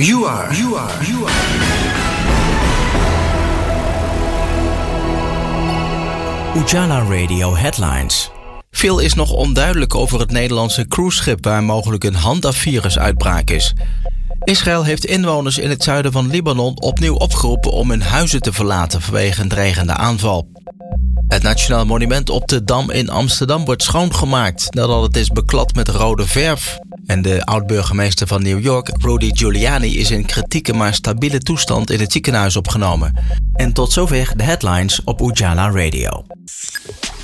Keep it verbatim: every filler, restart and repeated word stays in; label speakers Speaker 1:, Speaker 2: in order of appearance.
Speaker 1: You are, you are, you are.
Speaker 2: Ujala Radio Headlines. Veel is nog onduidelijk over het Nederlandse cruiseschip waar mogelijk een Handa-virus uitbraak is. Israël heeft inwoners in het zuiden van Libanon opnieuw opgeroepen om hun huizen te verlaten vanwege een dreigende aanval. Het Nationaal Monument op de Dam in Amsterdam wordt schoongemaakt nadat het is beklad met rode verf. En de oud-burgemeester van New York, Rudy Giuliani, is in kritieke maar stabiele toestand in het ziekenhuis opgenomen. En tot zover de headlines op Ujala Radio.